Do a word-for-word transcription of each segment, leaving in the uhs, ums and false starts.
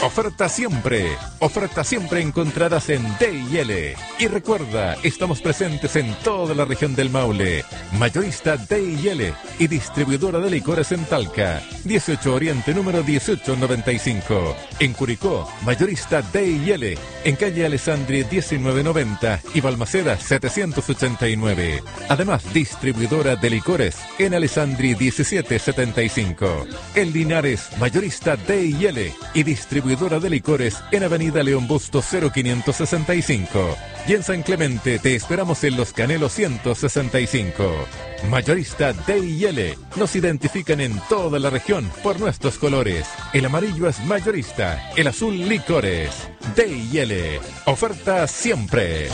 Oferta siempre. Oferta siempre encontrarás en D y L. Y recuerda, estamos presentes en toda la región del Maule. Mayorista D y L y distribuidora de licores en Talca. dieciocho Oriente número dieciocho noventa y cinco. En Curicó, mayorista D y L. En calle Alessandri diecinueve noventa y Balmaceda setecientos ochenta y nueve. Además, distribuidora de licores en Alessandri diecisiete setenta y cinco. En Linares, mayorista D y L y distribuidora de licores en Avenida León Busto cero quinientos sesenta y cinco. Y en San Clemente te esperamos en Los Canelos ciento sesenta y cinco. Mayorista D y L. Nos identifican en toda la región por nuestros colores. El amarillo es mayorista, el azul licores. D y L. Oferta siempre.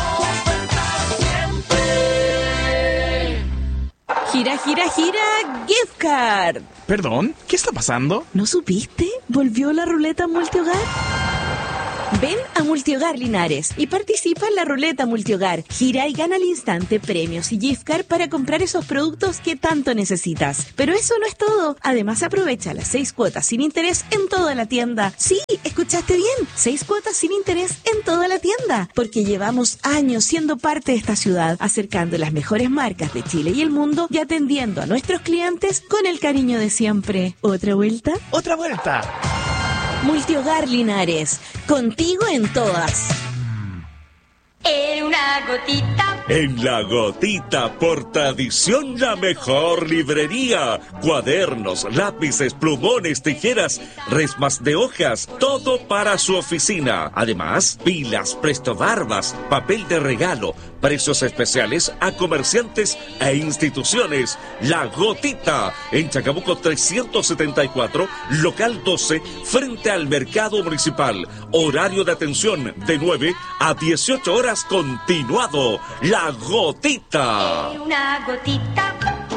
Gira, gira, gira, gift card. Perdón, ¿qué está pasando? ¿No supiste? ¿Volvió la ruleta multihogar? Ven a Multihogar Linares y participa en la ruleta multihogar. Gira y gana al instante premios y gift card para comprar esos productos que tanto necesitas. Pero eso no es todo. Además, aprovecha las seis cuotas sin interés en toda la tienda. Sí, escuchaste bien. Seis cuotas sin interés en toda la tienda. Porque llevamos años siendo parte de esta ciudad, acercando las mejores marcas de Chile y el mundo y atendiendo a nuestros clientes con el cariño de siempre. ¿Otra vuelta? ¡Otra vuelta! Multihogar Linares, contigo en todas. En una gotita. En La Gotita, por tradición, la mejor librería. Cuadernos, lápices, plumones, tijeras, resmas de hojas, todo para su oficina. Además, pilas, prestobarbas, papel de regalo, precios especiales a comerciantes e instituciones. La Gotita, en Chacabuco trescientos setenta y cuatro, local doce, frente al Mercado Municipal. Horario de atención de nueve a dieciocho horas continuado. La Gotita. Una gotita.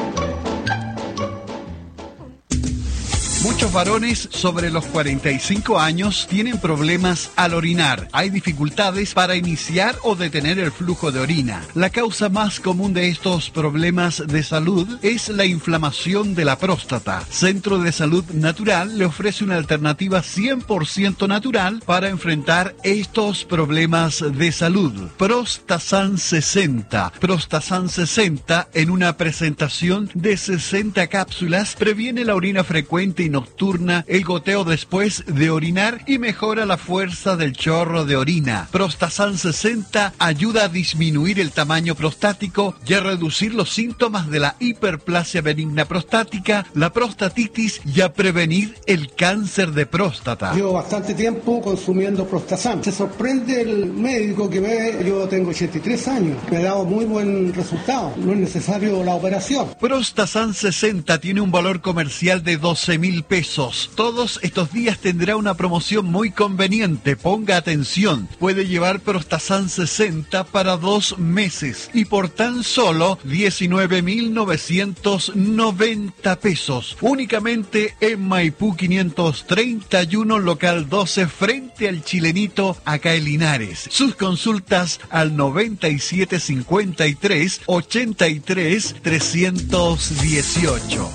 Muchos varones sobre los cuarenta y cinco años tienen problemas al orinar. Hay dificultades para iniciar o detener el flujo de orina. La causa más común de estos problemas de salud es la inflamación de la próstata. Centro de Salud Natural le ofrece una alternativa cien por ciento natural para enfrentar estos problemas de salud. Prostasan sesenta. Prostasan sesenta en una presentación de sesenta cápsulas previene la orina frecuente y nocturna, el goteo después de orinar y mejora la fuerza del chorro de orina. Prostasan sesenta ayuda a disminuir el tamaño prostático y a reducir los síntomas de la hiperplasia benigna prostática, la prostatitis y a prevenir el cáncer de próstata. Llevo bastante tiempo consumiendo Prostasan. Se sorprende el médico que ve, yo tengo ochenta y tres años, me ha dado muy buen resultado, no es necesario la operación. Prostasan sesenta tiene un valor comercial de doce mil pesos. Todos estos días tendrá una promoción muy conveniente. Ponga atención. Puede llevar Prostasan sesenta para dos meses y por tan solo diecinueve mil novecientos noventa pesos. Únicamente en Maipú quinientos treinta y uno, local doce, frente al Chilenito, acá en Linares. Sus consultas al noventa y siete cincuenta y tres ochenta y tres trescientos dieciocho.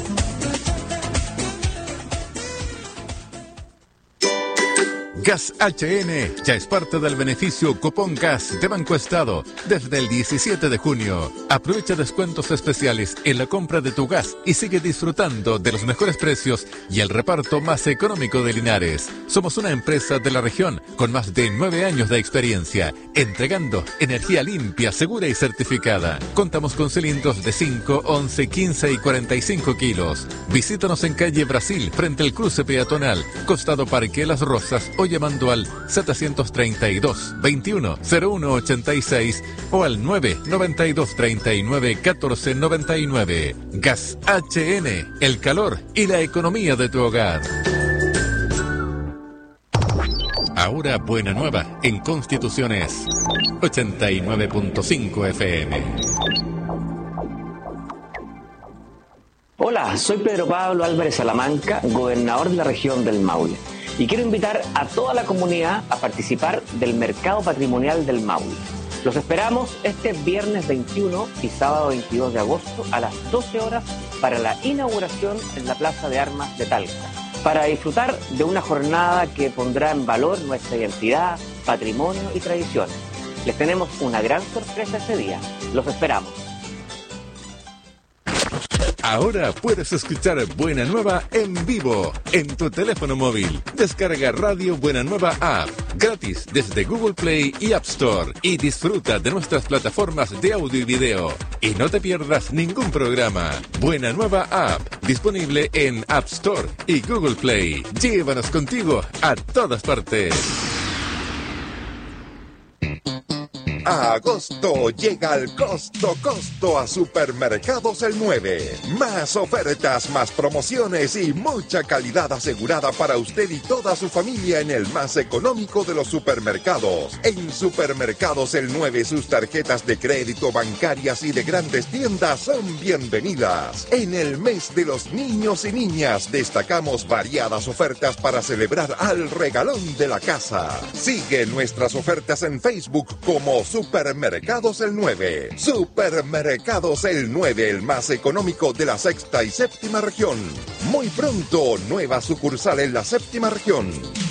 Gas H N ya es parte del beneficio Cupón Gas de Banco Estado desde el diecisiete de junio. Aprovecha descuentos especiales en la compra de tu gas y sigue disfrutando de los mejores precios y el reparto más económico de Linares. Somos una empresa de la región con más de nueve años de experiencia, entregando energía limpia, segura y certificada. Contamos con cilindros de cinco, once, quince y cuarenta y cinco kilos. Visítanos en calle Brasil, frente al cruce peatonal, costado Parque Las Rosas, o llamando al setecientos treinta y dos, veintiuno, cero uno ochenta y seis o al nueve noventa y dos treinta y nueve catorce noventa y nueve. Gas H N, el calor y la economía de tu hogar. Ahora Buena Nueva en Constituciones ochenta y nueve punto cinco F M. Hola, soy Pedro Pablo Álvarez Salamanca, gobernador de la región del Maule. Y quiero invitar a toda la comunidad a participar del Mercado Patrimonial del Maule. Los esperamos este viernes veintiuno y sábado veintidós de agosto a las doce horas para la inauguración en la Plaza de Armas de Talca. para disfrutar de una jornada que pondrá en valor nuestra identidad, patrimonio y tradiciones. Les tenemos una gran sorpresa ese día. Los esperamos. Ahora puedes escuchar Buena Nueva en vivo en tu teléfono móvil. Descarga Radio Buena Nueva App gratis desde Google Play y App Store y disfruta de nuestras plataformas de audio y video. Y no te pierdas ningún programa. Buena Nueva App, disponible en App Store y Google Play. Llévanos contigo a todas partes. A agosto llega el costo costo a Supermercados El nueve. Más ofertas, más promociones y mucha calidad asegurada para usted y toda su familia en el más económico de los supermercados. En Supermercados El nueve sus tarjetas de crédito, bancarias y de grandes tiendas son bienvenidas. En el mes de los niños y niñas destacamos variadas ofertas para celebrar al regalón de la casa. Sigue nuestras ofertas en Facebook como Supermercados El nueve. Supermercados El nueve, el más económico de la sexta y séptima región. Muy pronto, nueva sucursal en la séptima región.